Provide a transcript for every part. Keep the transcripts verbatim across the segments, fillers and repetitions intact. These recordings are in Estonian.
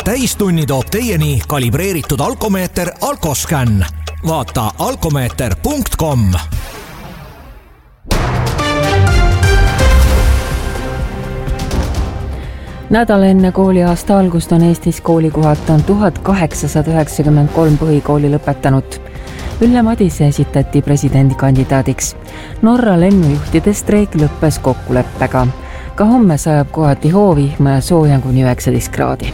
täistunni toob teieni kalibreeritud alkomeeter Alkoscan. Vaata alkomeeter punkt com. Nädal enne kooliaasta algust on Eestis koolikohalt on tuhat kaheksasada üheksakümmend kolm põhikooli lõpetanud. Ülle Madise esitati presidendikandidaadiks. Norra lennujuhtide streik lõppes kokkuleppega. Ka homme sajab kohati hoovihma ja sooja kuni üheksateist kraadi.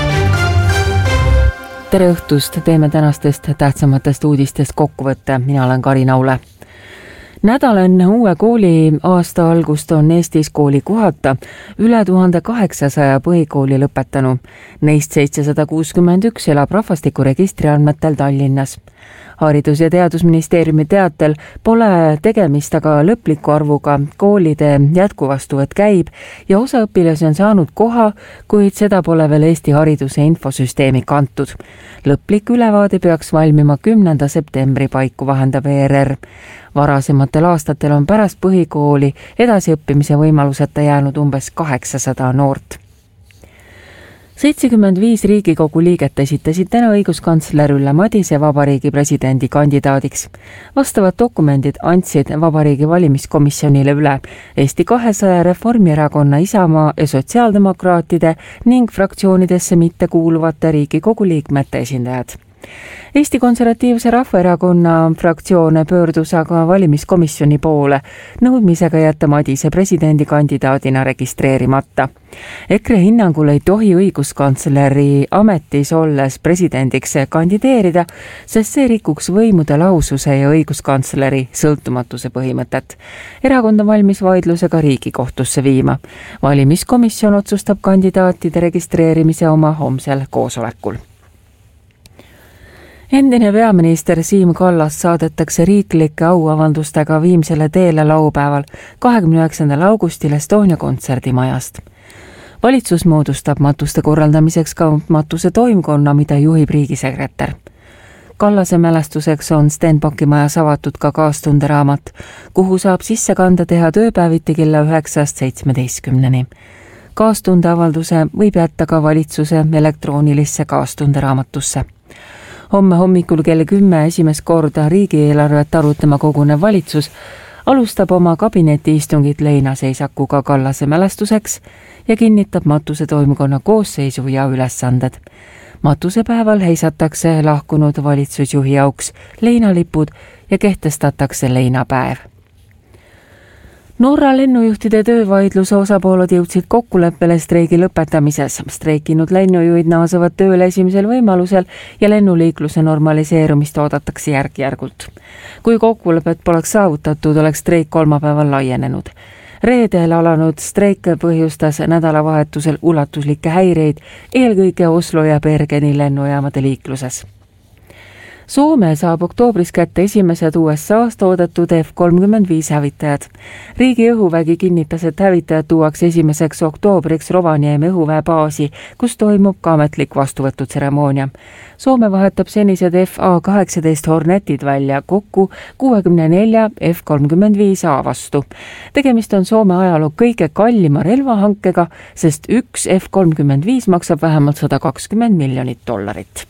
Tere õhtust, teeme tänastest tähtsamatest uudistest kokkuvõtte. Mina olen Karin Aule. Nädal enne uue kooli aasta algust on Eestis kooli kohata üle tuhande kaheksasaja põhikooli lõpetanu. Neist seitsesada kuuskümmend üks elab rahvastikuregistri andmetel Tallinnas. Haridus- ja teadusministeeriumi teatel pole tegemist aga lõpliku arvuga, koolide jätkuvastuvõtt käib ja osa õpilasi on saanud koha, kuid seda pole veel Eesti hariduse infosüsteemi kantud. Lõplik ülevaade peaks valmima kümnenda septembri paiku, vahendab E R R. Varasematel aastatel on pärast põhikooli edasiõppimise võimaluseta jäänud umbes kaheksasada noort. seitsekümmend viis Riigikogu liiget esitasid täna õiguskantsler Ülle Madise vabariigi presidendi kandidaadiks. Vastavad dokumendid andsid vabariigi valimiskomisjonile üle Eesti kahesaja, Reformierakonna, Isamaa ja sotsiaaldemokraatide ning fraktsioonidesse mitte kuuluvate Riigikogu liikmete esindajad. Eesti Konservatiivse Rahvaerakonna fraktsioon pöördus aga valimiskomisjoni poole nõudmisega jätta Madise presidendikandidaadina registreerimata. EKRE hinnangul ei tohi õiguskantsleri ametis olles presidendiks kandideerida, sest see rikuks võimude lahususe ja õiguskantsleri sõltumatuse põhimõtet. Erakond on valmis vaidlusega Riigikohtusse viima. Valimiskomisjon otsustab kandidaatide registreerimise oma homsel koosolekul. Endine peaminister Siim Kallas saadetakse riiklike auavaldustega Viimsele teele laupäeval kahekümne üheksandal augustil Estonia kontserdimajast. Valitsus moodustab matuste korraldamiseks ka matuse toimkonna, mida juhib riigisekretär. Kallase mälestuseks on Stenbocki majas avatud ka kaastunderaamat, kuhu saab sisse kanda teha tööpäeviti kella üheksast seitsmeteistkümneni. Kaastundeavalduse võib jätta ka valitsuse elektroonilisse kaastunderaamatusse. Homme hommikul kell kümme esimest korda riigieelarvet arutama kogunev valitsus alustab oma kabinetiistungit leinaseisakuga Kallase mälestuseks ja kinnitab matuse toimkonna koosseisu ja ülesanded. Matusepäeval heisatakse lahkunud valitsusjuhi jauks leinalipud ja kehtestatakse leinapäev. Norra lennujuhtide töövaidluse osapooled jõudsid kokkuleppele streigi lõpetamises. Streikinud lennujuhid naasevad tööle esimesel võimalusel ja lennuliikluse normaliseerumist oodatakse järk-järgult. Kui kokkulepet poleks saavutatud, oleks streik kolmapäeval laienenud. Reedel alanud streik põhjustas nädalavahetusel ulatuslikke häireid, eelkõige Oslo ja Bergeni lennujaamade liikluses. Soome saab oktoobris kätte esimesed U S A-st oodatud F kolmkümmend viis hävitajad. Riigi õhuvägi kinnitas, et hävitajad tuuakse esimeseks oktoobriks Rovaniemi õhuväebaasi, kus toimub ka ametlik vastuvõtutseremoonia. Soome vahetab senised F A kaheksateist Hornetid välja kokku kuuekümne nelja F kolmkümmend viis A vastu. Tegemist on Soome ajaloo kõige kallima relvahankega, sest üks F kolmkümmend viis maksab vähemalt sada kakskümmend miljonit dollarit.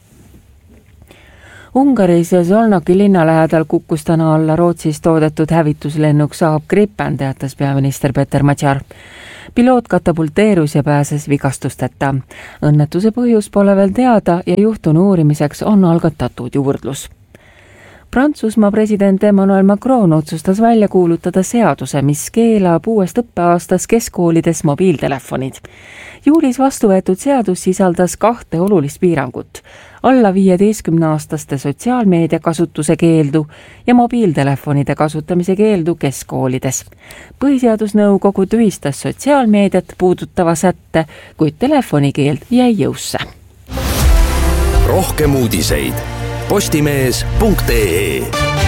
Ungaris ja Solnoki linna lähedal kukkus täna alla Rootsist toodetud hävituslennuk Saab Gripen, teatas peaminister Peter Matjar. Piloot katapulteerus ja pääses vigastusteta. Õnnetuse põhjus pole veel teada ja juhtunu uurimiseks on algatatud juurdlus. Prantsusmaa president Emmanuel Macron otsustas välja kuulutada seaduse, mis keelab uuest õppeaastas keskkoolides mobiiltelefonid. Juulis vastu võetud seadus sisaldas kahte olulist piirangut, alla viieteistkümneaastaste sotsiaalmeedia kasutuse keeldu ja mobiiltelefonide kasutamise keeldu keskkoolides. Põhiseadusnõukogu tühistas sotsiaalmeediat puudutava sätte, kuid telefonikeeld jäi jõusse. Rohkem uudiseid postimees punkt ee.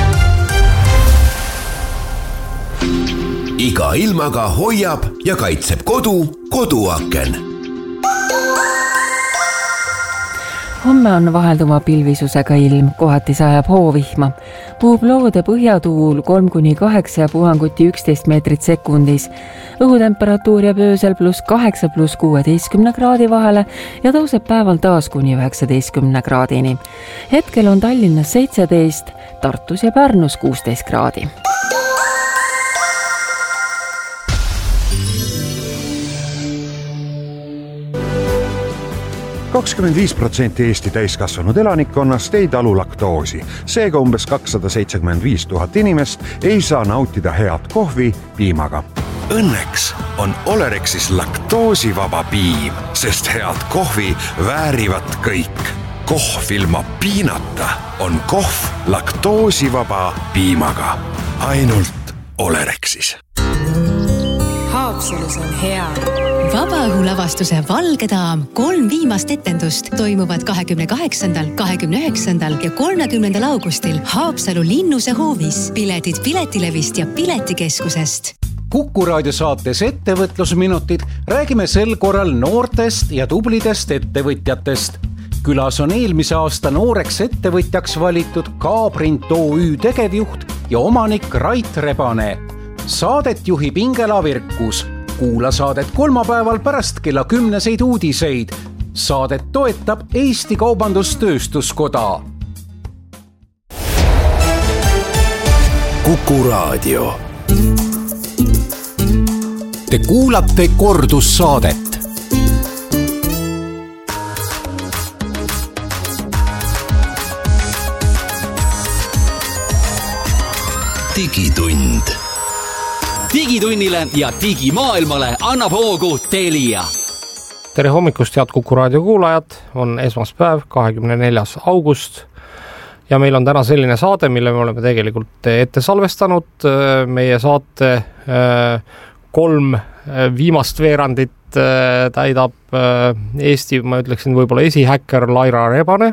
Iga ilmaga hoiab ja kaitseb kodu koduaken. Homme on vahelduva pilvisusega ilm, kohati sajab hoovihma. Puhub loode põhjatuul kolm kuni kaheksa ja puhanguti üksteist meetrit sekundis. Õhutemperatuur jääb öösel pluss kaheksa pluss kuueteistkümne kraadi vahele ja tõuseb päeval taas kuni üheksateistkümne kraadini. Hetkel on Tallinnas seitseteist, Tartus ja Pärnus kuusteist kraadi. kakskümmend viis protsenti Eesti täiskasvanud elanikkonnast ei talu laktoosi. Seega umbes kakssada seitsekümmend viis tuhat inimest ei saa nautida head kohvi piimaga. Õnneks on Olerexis laktoosivaba piim, sest head kohvi väärivad kõik. Kohv ilma piinata on kohv laktoosivaba piimaga. Ainult Olerexis. Haapsalus on hea. Vabaõhulavastuse Valge daam kolm viimast etendust toimuvad kahekümne kaheksandal, kahekümne üheksandal ja kolmekümnendal augustil Haapsalu Linnuse hoovis. Piletid Piletilevist ja Piletikeskusest. Kuku raadio saates Ettevõtlusminutid räägime sel korral noortest ja tublidest ettevõtjatest. Külas on eelmise aasta nooreks ettevõtjaks valitud K-Print O Ü tegevjuht ja omanik Rait Rebane. Saadet juhib Ingela Virkus. Kuula saadet kolmapäeval pärast kella kümneseid uudiseid. Saadet toetab Eesti Kaubandus-Tööstuskoda. Kuku raadio. Te kuulate kordussaadet. Digitund. Digitunnile ja digimaailmale annab hoogu Telia. Tere hommikust, head Kuku raadio kuulajad, on esmaspäev, kahekümne neljas august ja meil on täna selline saade, mille me oleme tegelikult ette salvestanud. Meie saate kolm viimast veerandit täidab Eesti, ma ütleksin, võib-olla esihäkker Laira Rebane.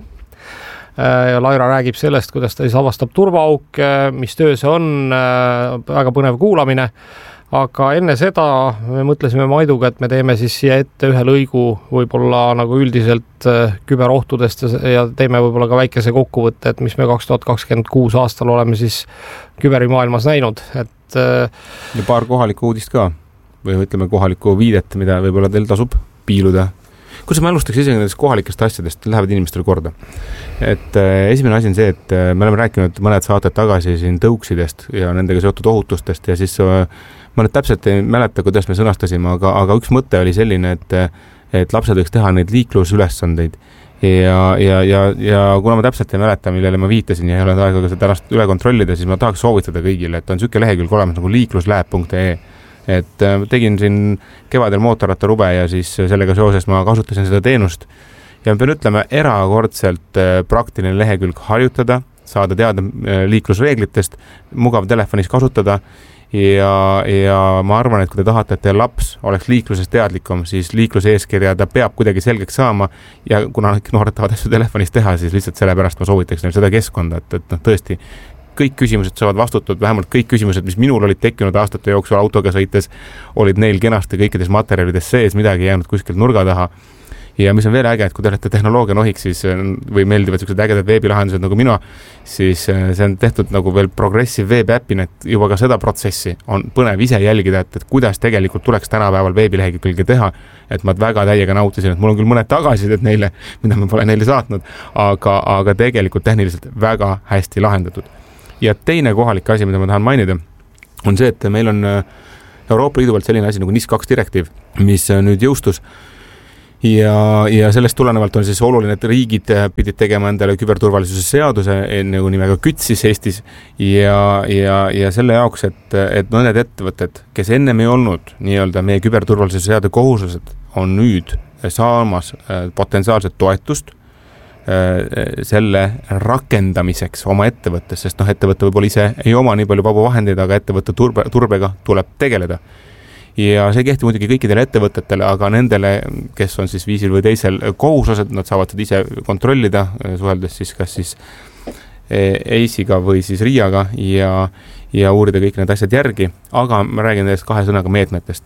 Ja Laira räägib sellest, kuidas ta siis avastab turvaauk, mis töö see on, väga põnev kuulamine. Aga enne seda me mõtlesime Maiduga, et me teeme siis siia ette ühe lõigu võib-olla nagu üldiselt küberohtudest ja teeme võib-olla ka väikese kokkuvõtte, et mis me kaks tuhat kakskümmend kuus aastal oleme siis küberimaailmas näinud. Et ja paar kohalikku uudist ka või ütleme kohalikku viidet, mida võib-olla teil tasub piiluda. Kuidas me alustaks isegi nendest kohalikest asjadest, lähevad inimestele korda. Et äh, esimene asi on see, et äh, me oleme rääkinud mõned saated tagasi siin tõuksidest ja nendega seotud ohutustest ja siis äh, ma nüüd täpselt ei mäleta, kuidas me sõnastasime, aga, aga üks mõte oli selline, et, et lapsed võiks teha neid liiklusülesandeid ja, ja, ja, ja kuna ma täpselt ei mäleta, millele ma viitasin ja ei ole aega seda tänast üle kontrollida, siis ma tahaks soovitada kõigile, et on süke lehekülg olemas nagu liikluslääb punkt ee. Et tegin siin kevadel mootorrattarube ja siis sellega seoses ma kasutasin seda teenust ja ma pean ütlema erakordselt praktiline lehekülg harjutada, saada teada liiklusreeglitest, mugav telefonis kasutada ja, ja ma arvan, et kui te tahate, et teie laps oleks liikluses teadlikum, siis liikluse eeskirja ta peab kuidagi selgeks saama ja kuna noored tahavad asju telefonis teha, siis lihtsalt sellepärast ma soovitaks neil seda keskkonda, et, et noh, tõesti kõik küsimused saavad vastutud, vähemalt kõik küsimused, mis minul olid tekkinud aastate jooksul autoga sõites, olid neil kenasti kõikides materjalides sees, midagi jäänud kuskilt nurga taha. Ja mis on veel äge, et kui te olete tehnoloogia nohik siis, või meeldivad sellised ägedad veebilahendused nagu mina, siis see on tehtud nagu veel progressive veebiäppina, et juba ka seda protsessi on põnev ise jälgida, et, et kuidas tegelikult tuleks tänapäeval veebilehekülge teha, et ma väga täiega nautisin, et mul on küll mõned tagasisid neile, mida ma pole neile saatnud, aga, aga tegelikult tehniliselt väga hästi lahendatud. Ja teine kohalik asi, mida ma tahan mainida, on see, et meil on Euroopa Liidu pealt selline asi nagu N I S kaks direktiiv, mis nüüd jõustus ja, ja sellest tulenevalt on siis oluline, et riigid pidid tegema endale küberturvalisuse seaduse nagu nimega kütsis Eestis ja, ja, ja selle jaoks, et, et mõned ettevõtted, kes ennem ei olnud nii-öelda meie küberturvalisuse seade kohustused, on nüüd saamas potentsiaalset toetust selle rakendamiseks oma ettevõttes, sest noh, ettevõtte võib-olla ise ei oma nii palju vabu vahendeid, aga ettevõtte turbe, turbega tuleb tegeleda. Ja see kehti muidugi kõikidele ettevõtetele, aga nendele, kes on siis viisil või teisel kohuslased, nad saavad seda ise kontrollida, suheldes siis kas siis E I S-iga või siis RIA-ga ja, ja uurida kõik need asjad järgi, aga ma räägin nendest kahe sõnaga meetmetest.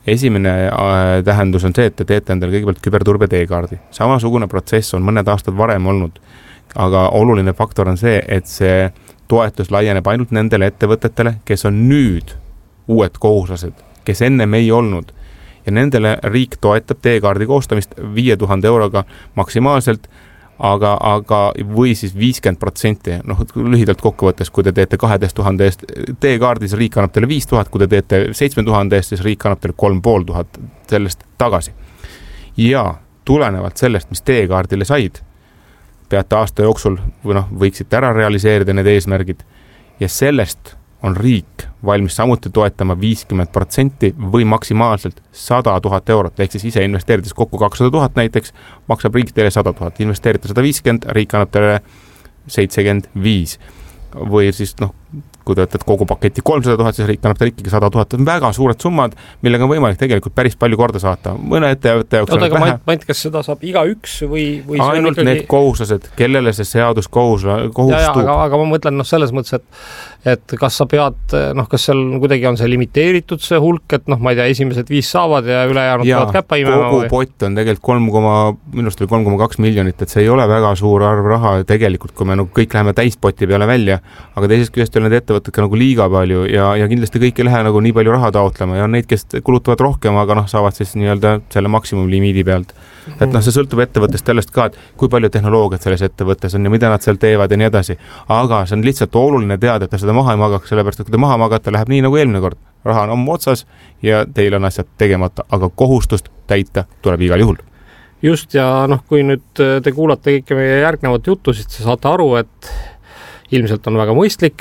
esimene äh, tähendus on see, et te teete endale kõigepealt küberturbe teekaardi. Samasugune protsess on mõned aastad varem olnud, aga oluline faktor on see, et see toetus laieneb ainult nendele ettevõtetele, kes on nüüd uued kohuslased, kes ennem ei olnud. Ja nendele riik toetab teekaardi koostamist viie tuhande euroga maksimaalselt, aga, aga või siis viiskümmend protsenti, noh lühidalt kokkuvõttes, kui te teete kaheteist tuhande eest teekaardis, riik annab teile viis tuhat, kui te teete seitsme tuhande eest, siis riik annab teile kolm pool tuhat sellest tagasi. Ja tulenevalt sellest, mis teekaardile said, peate aasta jooksul või noh, võiksite ära realiseerida need eesmärgid ja sellest on riik valmis samuti toetama viiskümmend protsenti või maksimaalselt sada tuhat eurot, ehk siis ise investeerides kokku kakssada tuhat näiteks, maksab riik teile sada tuhat, investeerite sada viiskümmend, riik annab teile seitsekümmend viis või siis noh, kui te võtad kogu paketi kolmsada tuhat, siis riik annab teile ikkagi sada tuhat, väga suured summad, millega on võimalik tegelikult päris palju korda saata. Mõne ettevõtte jaoks on vähe. Ma ei tea, kas seda saab iga üks või, või ainult ikkagi... need kohuslased, kellele see seadus kohustub. Aga, aga ma mõtlen noh, selles mõttes, et, et kas sa pead, noh, kas seal kuidagi on see limiteeritud see hulk, et noh, ma ei tea, esimesed viis saavad ja ülejäänud peavad käppa imema. Kogu või? Pott on tegelikult kolm, minust oli kolm koma kaks miljonit, et see ei ole väga suur arv raha tegelikult, kui me nagu kõik läheme täispoti peale välja, aga teisest küljest on need ettevõtted ka nagu liiga palju ja, ja kindlasti kõik ei lähe nagu nii palju raha taotlema ja on neid, kes kulutavad rohkem, aga noh, saavad siis nii-öelda selle maksimumlimiidi pealt. Et noh, see sõltub ettevõttest sellest ka, et kui palju tehnoloogiat selles ettevõttes on ja mida nad seal teevad ja nii edasi. Aga see on lihtsalt oluline teada, et te seda maha ei magaks, sellepärast, et kui te maha magate, läheb nii nagu eelmine kord. Raha on oma otsas ja teil on asjad tegemata, aga kohustust täita tuleb igal juhul. Just ja noh, kui nüüd te kuulate kõike meie järgnevat juttu, siis te saate aru, et ilmselt on väga mõistlik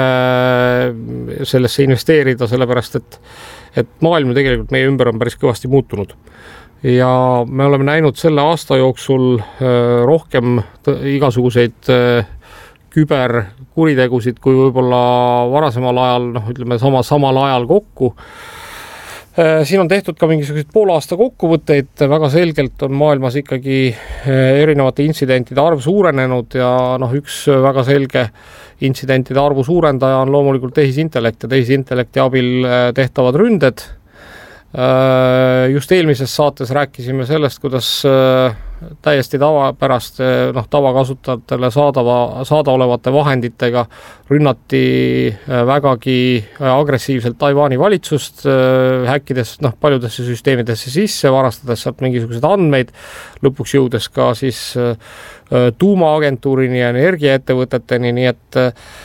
sellesse investeerida, sellepärast, et, et maailm tegelikult meie ümber on päris kõvasti muutunud. Ja me oleme näinud selle aasta jooksul rohkem igasuguseid küberkuritegusid kui võib-olla varasemal ajal, noh ütleme sama, samal ajal kokku. Siin on tehtud ka mingisugused pool aasta kokkuvõtteid, väga selgelt on maailmas ikkagi erinevate intsidentide arv suurenenud ja noh, üks väga selge intsidentide arvu suurendaja on loomulikult tehisintellekt ja tehisintellekti abil tehtavad ründed. Just eelmises saates rääkisime sellest, kuidas täiesti tavapärast noh, tavakasutajatele saadava, saadaolevate vahenditega rünnati vägagi agressiivselt Taiwani valitsust, häkkides noh, paljudesse süsteemidesse sisse, varastades sealt mingisuguseid andmeid, lõpuks jõudes ka siis tuumaagentuurini ja energiaettevõteteni, nii et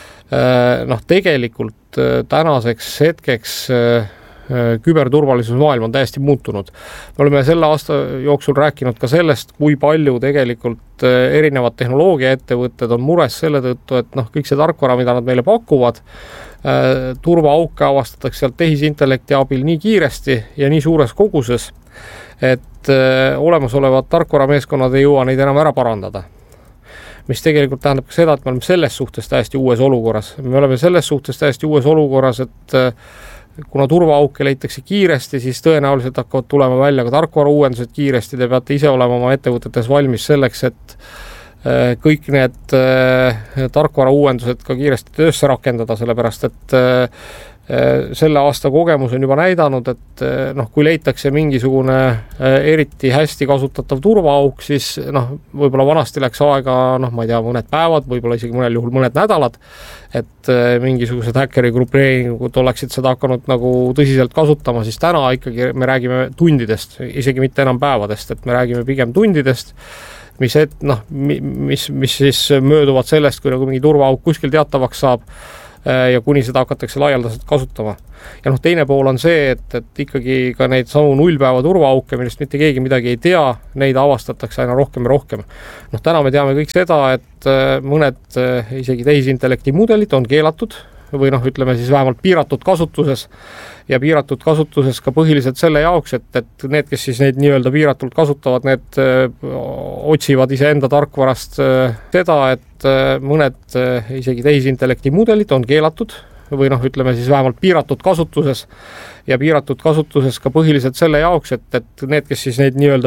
noh, tegelikult tänaseks hetkeks küberturvalisuse maailm on täiesti muutunud. Me oleme selle aasta jooksul rääkinud ka sellest, kui palju tegelikult erinevad tehnoloogiaettevõtted on mures selle tõttu, et noh, kõik see tarkvara, mida nad meile pakuvad, turvaauke avastatakse sealt tehisintellekti abil nii kiiresti ja nii suures koguses, et olemasolevad tarkvarameeskonnad ei jõua neid enam ära parandada. Mis tegelikult tähendab ka seda, et me oleme selles suhtes täiesti uues olukorras. Me oleme selles suhtes täiesti uues olukorras, et kuna turvaauke leitakse kiiresti, siis tõenäoliselt hakkavad tulema välja ka tarkvara uuendused kiiresti. Te peate ise olema oma ettevõtetes valmis selleks, et kõik need tarkvara uuendused ka kiiresti töösse rakendada, sellepärast et selle aasta kogemus on juba näidanud, et noh, kui leitakse mingisugune eriti hästi kasutatav turvaauk, siis noh, võib-olla vanasti läks aega, noh, ma ei tea, mõned päevad, võib-olla isegi mõnel juhul mõned nädalad, et mingisugused häkkerigrupeeringud oleksid seda hakanud nagu tõsiselt kasutama, siis täna ikkagi me räägime tundidest, isegi mitte enam päevadest, et me räägime pigem tundidest, mis, et, noh, mis, mis siis mööduvad sellest, kui nagu mingi turvaauk kuskil teatavaks saab ja kuni seda hakatakse laialdaselt kasutama. Ja noh, teine pool on see, et, et ikkagi ka neid samu nullpäeva turvaauke, millest mitte keegi midagi ei tea, neid avastatakse aina rohkem ja rohkem. Noh, täna me teame kõik seda, et mõned isegi tehisintellekti mudelid on keelatud või noh, ütleme siis vähemalt piiratud kasutuses ja piiratud kasutuses ka põhiliselt selle jaoks, et, et need, kes siis neid nii-öelda piiratult kasutavad, need öö, otsivad iseenda tarkvarast öö, seda, et öö, mõned öö, isegi tehisintellekti mudelid on keelatud või noh, ütleme siis vähemalt piiratud kasutuses ja piiratud kasutuses ka põhiliselt selle jaoks, et, et need, kes siis neid nii-öelda